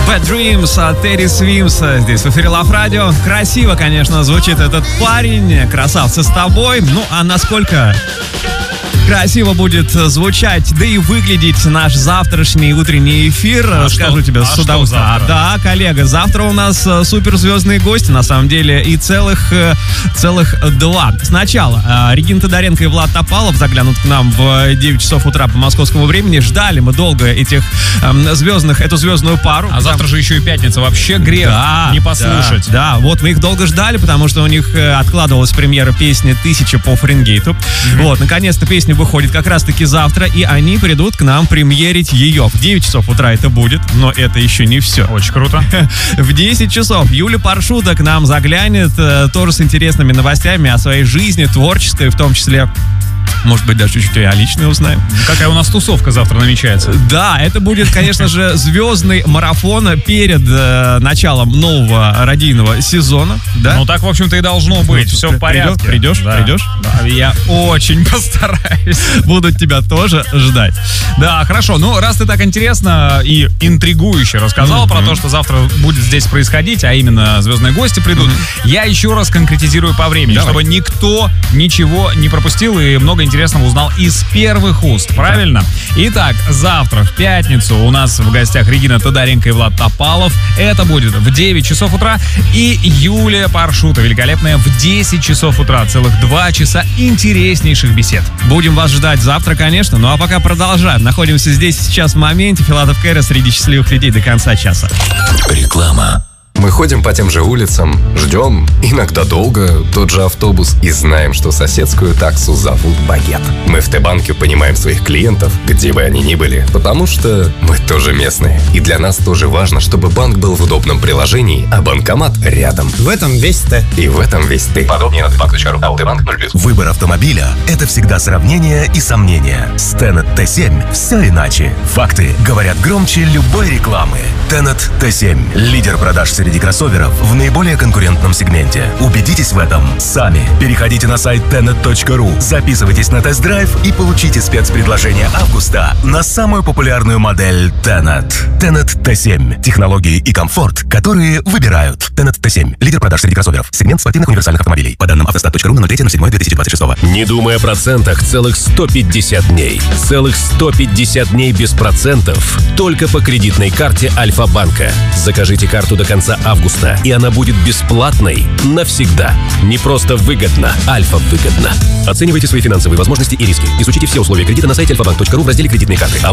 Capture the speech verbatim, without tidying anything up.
Bad Dreams от Терри Свимса. Здесь в эфире Love Radio. Красиво, конечно, звучит этот парень. Красавцы с тобой. Ну, а насколько красиво будет звучать, да и выглядеть наш завтрашний утренний эфир, а скажу что? тебе а с удовольствием. А, да, коллега, завтра у нас суперзвездные гости, на самом деле, и целых, целых два. Сначала Регина Тодоренко и Влад Топалов заглянут к нам в девять часов утра по московскому времени. Ждали мы долго этих э, звездных, эту звездную пару. А завтра же еще и пятница. Вообще грех да, не послушать. Да, да, вот мы их долго ждали, потому что у них откладывалась премьера песни «Тысяча» по Фаренгейту. Mm-hmm. Вот, наконец-то песня выходит как раз-таки завтра, и они придут к нам премьерить ее. В девять часов утра это будет, но это еще не все. Очень круто. В десять часов Юля Паршута к нам заглянет, тоже с интересными новостями о своей жизни, творческой, в том числе. Может быть, даже чуть-чуть и о личной узнаем. Какая у нас тусовка завтра намечается? Да, это будет, конечно же, звездный марафон перед э, началом нового радийного сезона. Да? Ну, так, в общем-то, и должно быть. Ну, все в порядке. Придешь? Да. Придешь? Да, я очень постараюсь. Будут тебя тоже ждать. Да, хорошо. Ну, раз ты так интересно и интригующе рассказал mm-hmm. про то, что завтра будет здесь происходить, а именно звездные гости придут, mm-hmm. я еще раз конкретизирую по времени, Давай. чтобы никто ничего не пропустил и много интересного узнал из первых уст, правильно? Итак, завтра в пятницу у нас в гостях Регина Тодоренко и Влад Топалов. Это будет в девять часов утра. И Юлия Паршута, великолепная, в десять часов утра. Целых два часа интереснейших бесед. Будем вас ждать завтра, конечно. Ну а пока продолжаем. Находимся здесь сейчас в моменте. Филатов Кэрри среди счастливых людей до конца часа. Реклама. Мы ходим по тем же улицам, ждем, иногда долго, тот же автобус и знаем, что соседскую таксу зовут Багет. Мы в Т-банке понимаем своих клиентов, где бы они ни были, потому что мы тоже местные. И для нас тоже важно, чтобы банк был в удобном приложении, а банкомат рядом. В этом весь Т. И в этом весь ты. Подробнее на тбанк точка ру. А Т-банк ноль плюс. Выбор автомобиля – это всегда сравнение и сомнения. С Тенет Т семь все иначе. Факты говорят громче любой рекламы. Тенет Т семь – лидер продаж среди кроссоверов в наиболее конкурентном сегменте. Убедитесь в этом сами. Переходите на сайт тенет точка ру, записывайтесь на тест-драйв и получите спецпредложение августа на самую популярную модель Тенет. Тенет Т семь. Технологии и комфорт, которые выбирают. Тенет Т семь. Лидер продаж среди кроссоверов. Сегмент спортивных универсальных автомобилей. По данным автостат точка ру на ноль третьего ноль седьмого две тысячи двадцать шестого. Не думай о процентах целых сто пятьдесят дней. Целых сто пятьдесят дней без процентов. Только по кредитной карте Альфа-банка. Закажите карту до конца августа, и она будет бесплатной навсегда. Не просто выгодно, Альфа выгодно. Оценивайте свои финансовые возможности и риски. Изучите все условия кредита на сайте альфа банк точка ру в разделе «Кредитные карты».